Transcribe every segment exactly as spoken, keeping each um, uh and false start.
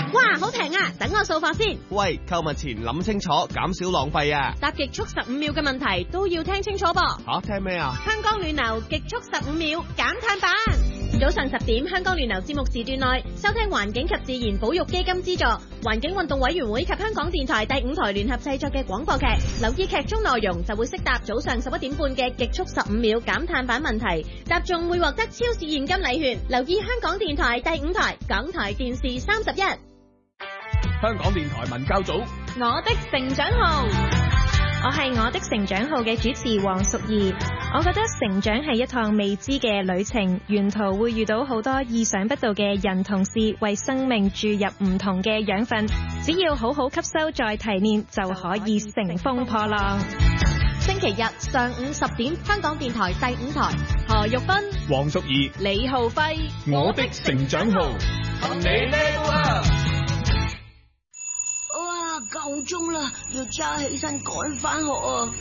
哇，好平啊！等我掃貨先。 喂，購物前諗清楚，減少浪費啊！ 答極速十五秒嘅問題都要聽清楚噃。 吓，聽咩啊？ 香港暖流極速十五秒減碳版。早上十點，香港暖流節目時段內收聽環境及自然保育基金資助、環境運動委員會及香港電台第五台聯合製作嘅廣播劇，留意劇中內容就會識答早上十一點半嘅極速十五秒減碳版問題，答中會獲得超市現金禮券。留意香港電台第五台、港台電視三十一。 香港電台文教組， 我的成長號，我係我的成長號嘅主持黃淑儀。我覺得成長係一趟未知嘅旅程，沿途會遇到好多意想不到嘅人同事，為生命注入唔同嘅養分。只要好好吸收再提煉，就可以乘風破浪。星期日上午十點，香港電台第五台，何玉芬、 黃淑儀、 李浩輝， 我的成長號，同你 level up。 哇，夠鐘啦，要揸起身趕翻學啊！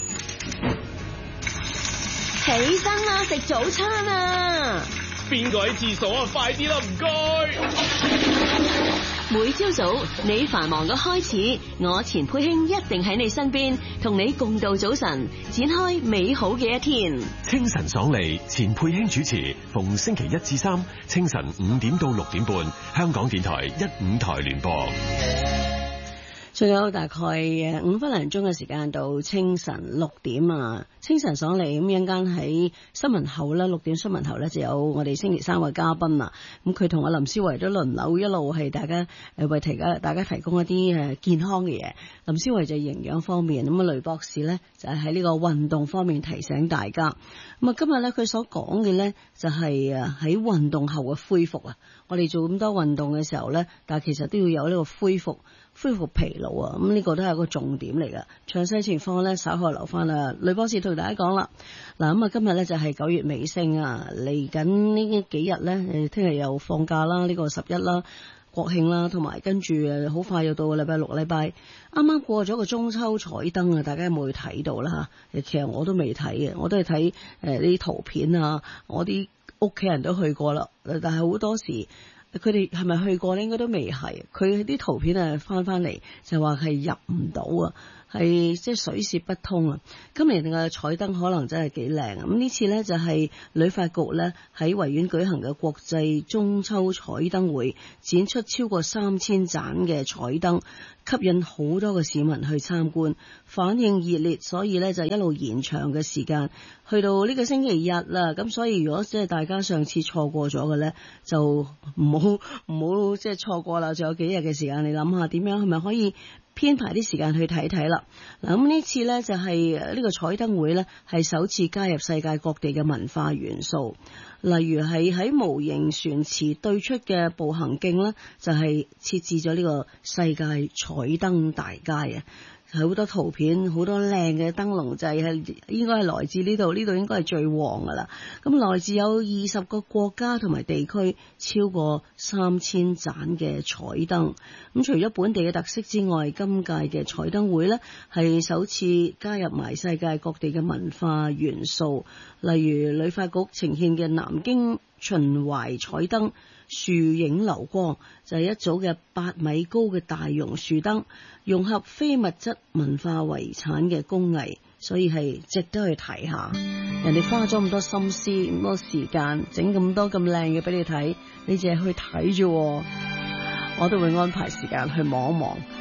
起身啦，食早餐啊！ 邊個喺廁所啊？快啲啦，唔該！ 每朝早你繁忙嘅開始，我錢佩卿一定喺你身邊，同你共度早晨，展開美好嘅一天。 清晨爽利，錢佩卿主持，逢星期一至三清晨五點到六點半，香港電台一五台聯播。 仲有大概誒五分零鐘嘅時間到清晨六點啊，清晨爽利咁一陣間喺新聞後咧，六點新聞後咧就有我哋星期三嘅嘉賓啊，咁佢同阿林思維都輪流一路係大家誒為提家大家提供一啲誒健康嘅嘢。林思維就係營養方面，咁啊雷博士咧就係喺呢個運動方面提醒大家。咁啊今日咧佢所講嘅咧就係誒喺運動後嘅恢復啊，我哋做咁多運動嘅時候咧，但係其實都要有呢個恢復。恢復疲勞啊，咁呢個都係一個重點嚟㗎。詳細情況咧稍後留翻啦，呂博士同大家講啦。嗱咁啊，今日咧就係九月尾聲啊，嚟緊呢幾日咧，誒聽日又放假啦，呢個十一啦，國慶啦，同埋跟住誒好快又到個禮拜六、禮拜，啱啱過咗個中秋彩燈啊，大家有冇去睇到啦嚇？其實我都未睇嘅，我都係睇誒啲圖片啊，我啲屋企人都去過啦，但係好多時。佢哋係咪去過咧？應該都未係。佢啲圖片啊翻翻嚟就話係入唔到啊，係即係水泄不通啊。今年嘅彩燈可能真係幾靚啊！咁呢次呢，就係旅發局呢喺維園舉行嘅國際中秋彩燈會，展出超過三千盞嘅彩燈，吸引好多嘅市民去參觀，反應熱烈，所以呢，就一路延長嘅時間，去到呢個星期日啦。咁所以如果即係大家上次錯過咗嘅呢，就唔好唔好即係錯過啦。仲有幾日嘅時間，你諗下點樣係咪可以編排啲時間去睇睇啦？嗱，咁呢次呢，就係呢個彩燈會呢，係首次加入世界各地嘅文化元素，例如係喺模型船池對出嘅步行徑呢，就係設置咗呢個世界彩燈大街啊！係好多圖片，好多靚嘅燈籠掣，係應該係來自呢度，呢度應該係最旺噶啦。咁來自有二十個國家同埋地區，超過三千盞嘅彩燈。咁除咗本地嘅特色之外，今屆嘅彩燈會呢係首次加入埋世界各地嘅文化元素，例如旅發局呈現嘅南京秦淮彩燈。樹影流光就係、是、一組嘅八米高嘅大榕樹燈，融合非物質文化遺產嘅工藝，所以係值得去睇下。人哋花咗咁多心思、咁多時間，整咁多咁靚嘅俾你睇，你淨係去睇啫。我都會安排時間去望一望。